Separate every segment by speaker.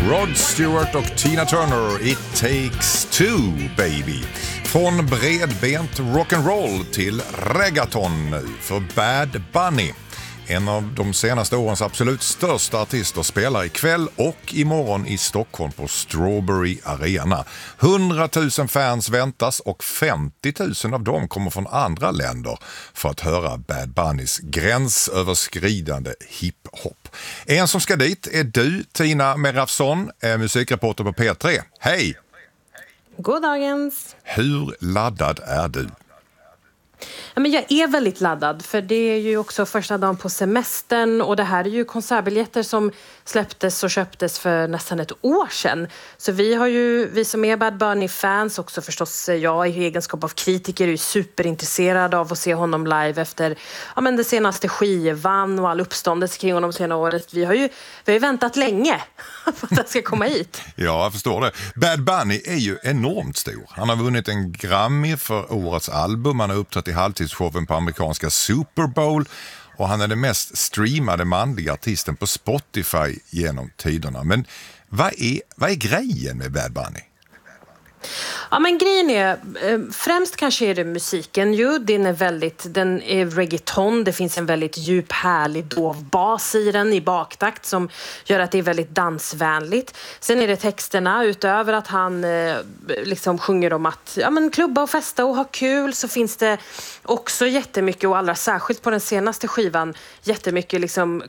Speaker 1: Rod Stewart och Tina Turner, It Takes Two, baby. Från bredbent rock'n'roll till reggaeton nu för Bad Bunny. En av de senaste årens absolut största artister spelar ikväll och imorgon i Stockholm på Strawberry Arena. 100 000 fans väntas och 50 000 av dem kommer från andra länder för att höra Bad Bunnys gränsöverskridande hiphop. En som ska dit är du, Tina Merafson, musikreporter på P3. Hej!
Speaker 2: God dagens!
Speaker 1: Hur laddad är du?
Speaker 2: Men jag är väldigt laddad, för det är ju också första dagen på semestern och det här är ju konsertbiljetter som släpptes och köptes för nästan ett år sedan. Så vi som är Bad Bunny-fans, också förstås jag i egenskap av kritiker, är ju superintresserade av att se honom live efter den senaste skivan och all uppståndelse kring honom senare året. Vi har ju väntat länge för att det ska komma hit.
Speaker 1: Ja, jag förstår det. Bad Bunny är ju enormt stor. Han har vunnit en Grammy för årets album, han har uppträtt i halvtidsshowen på amerikanska Super Bowl och han är den mest streamade manliga artisten på Spotify genom tiderna. Men vad är grejen med Bad Bunny?
Speaker 2: Ja, men grejen är, främst kanske är det musiken ju, den är reggaeton, det finns en väldigt djup, härlig dovbas i den i baktakt som gör att det är väldigt dansvänligt. Sen är det texterna, utöver att han liksom sjunger om att klubba och festa och ha kul, så finns det också jättemycket, och allra särskilt på den senaste skivan, jättemycket liksom,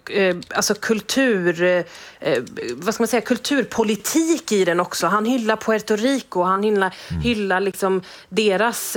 Speaker 2: kulturpolitik i den också. Han hyllar Puerto Rico, han hyllar liksom deras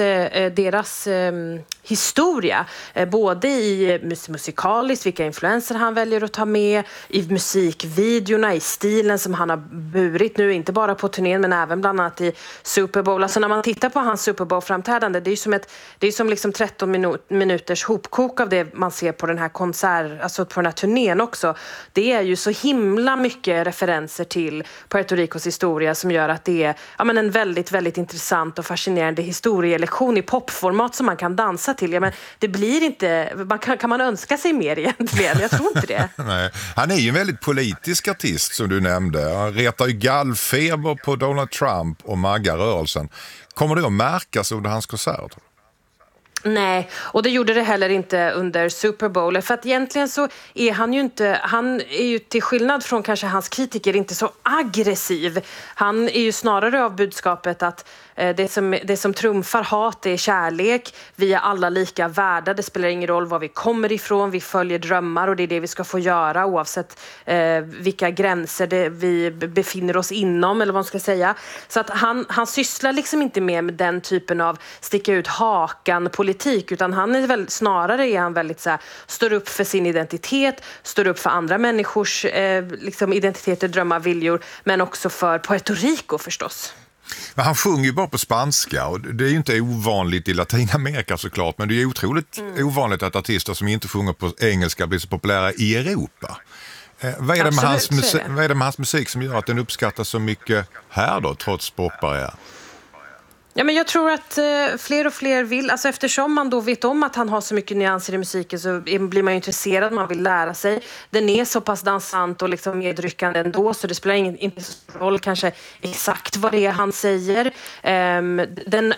Speaker 2: historia, både i musikaliskt, vilka influenser han väljer att ta med, i musikvideorna, i stilen som han har burit nu, inte bara på turnén men även bland annat i Super Bowl. Alltså när man tittar på hans Super Bowl-framträdande, det är som liksom 13 minuters hopkok av det man ser på den här alltså på den här turnén också. Det är ju så himla mycket referenser till Puerto Ricos historia som gör att det är en väldigt, väldigt intressant och fascinerande historielektion i popformat som man kan dansa till. Men det blir inte, kan man önska sig mer egentligen? Jag tror inte det.
Speaker 1: Nej. Han är ju en väldigt politisk artist som du nämnde. Han retar ju gallfeber på Donald Trump och MAGA-rörelsen. Kommer det att märkas under hans konserter?
Speaker 2: Nej, och det gjorde det heller inte under Super Bowl. För att egentligen så är han är ju till skillnad från kanske hans kritiker inte så aggressiv. Han är ju snarare av budskapet att det som trumfar hat är kärlek. Vi är alla lika värda, det spelar ingen roll var vi kommer ifrån. Vi följer drömmar och det är det vi ska få göra oavsett vilka gränser vi befinner oss inom, eller vad man ska säga. Så att han sysslar liksom inte med den typen av sticka ut hakan politik, utan han är snarare är han väldigt så här, står upp för sin identitet, står upp för andra människors liksom identiteter, drömmar, viljor, men också för Puerto Rico förstås.
Speaker 1: Men han sjunger ju bara på spanska och det är ju inte ovanligt i Latinamerika såklart, men det är ju otroligt ovanligt att artister som inte sjunger på engelska blir så populära i Europa. Vad är det med hans musik som gör att den uppskattas så mycket här då, trots popbarriär?
Speaker 2: Ja, men jag tror att fler och fler vill, alltså eftersom man då vet om att han har så mycket nyanser i musiken, så blir man ju intresserad, man vill lära sig. Den är så pass dansant och liksom medryckande ändå, så det spelar inte så stor roll kanske exakt vad det är han säger. Den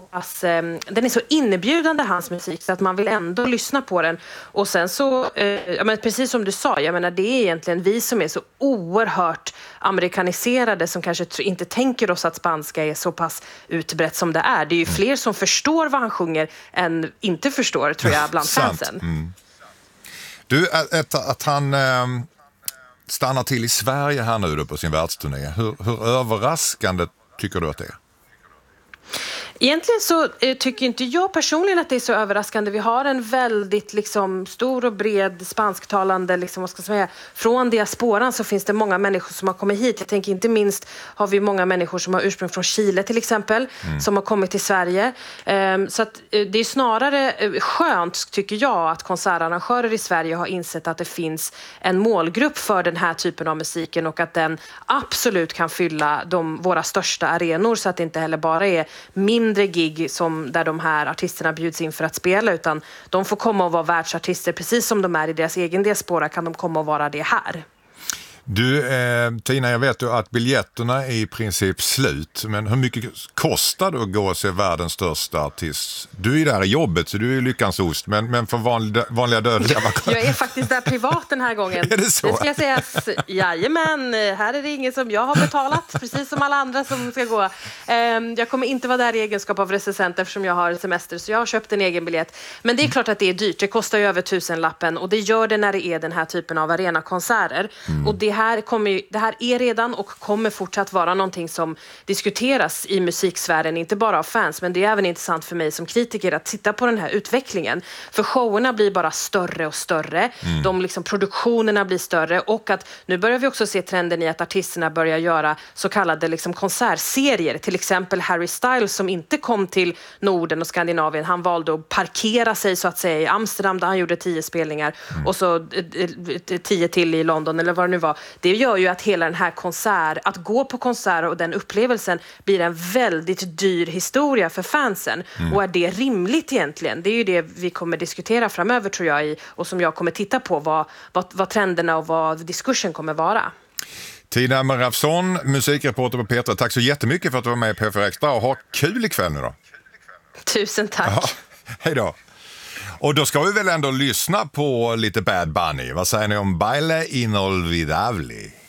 Speaker 2: är så innebjudande, hans musik, så att man vill ändå lyssna på den. Och sen så, precis som du sa, jag menar, det är egentligen vi som är så oerhört amerikaniserade som kanske inte tänker oss att spanska är så pass utbrett som det är. Det är ju fler som förstår vad han sjunger än inte förstår, tror jag, bland fansen.
Speaker 1: Mm. Du, att han stannar till i Sverige här nu då på sin världsturné, hur överraskande tycker du att det är?
Speaker 2: Egentligen så tycker inte jag personligen att det är så överraskande. Vi har en väldigt liksom, stor och bred spansktalande, liksom, vad ska jag säga, från diasporan så finns det många människor som har kommit hit. Jag tänker inte minst har vi många människor som har ursprung från Chile till exempel, som har kommit till Sverige. Så att, det är snarare skönt, tycker jag, att konsertarrangörer i Sverige har insett att det finns en målgrupp för den här typen av musiken och att den absolut kan fylla våra största arenor, så att det inte heller bara är mindre gig där de här artisterna bjuds in för att spela, utan de får komma och vara världsartister precis som de är i deras egen diaspora, kan de komma och vara det här.
Speaker 1: Du, Tina, jag vet ju att biljetterna är i princip slut, men hur mycket kostar det att gå och se världens största artist? Du är där i jobbet, så du är lyckans ost, men för vanliga dödliga...
Speaker 2: Jag är faktiskt där privat den här gången.
Speaker 1: Är det så?
Speaker 2: Det ska sägas, jajamän, här är det ingen som jag har betalat, precis som alla andra som ska gå. Jag kommer inte vara där i egenskap av recensent eftersom jag har semester, så jag har köpt en egen biljett. Men det är klart att det är dyrt, det kostar ju över 1000-lappen och det gör det när det är den här typen av arenakonserter. Och det här är redan och kommer fortsatt vara någonting som diskuteras i musiksfären, inte bara av fans, men det är även intressant för mig som kritiker att titta på den här utvecklingen. För showerna blir bara större och större, produktionerna blir större, och att nu börjar vi också se trenden i att artisterna börjar göra så kallade konsertserier. Till exempel Harry Styles som inte kom till Norden och Skandinavien, han valde att parkera sig så att säga i Amsterdam där han gjorde 10 spelningar och så 10 till i London eller vad det nu var. Det gör ju att hela den här att gå på konserter och den upplevelsen blir en väldigt dyr historia för fansen. Och är det rimligt egentligen? Det är ju det vi kommer diskutera framöver tror jag och som jag kommer titta på vad trenderna och vad diskursen kommer vara.
Speaker 1: Tina Marafson, musikreporter på Petra. Tack så jättemycket för att du var med i P4 Extra och ha kul ikväll nu då.
Speaker 2: Tusen tack.
Speaker 1: Ja, hej då. Och då ska vi väl ändå lyssna på lite Bad Bunny. Vad säger ni om Baile Inolvidable?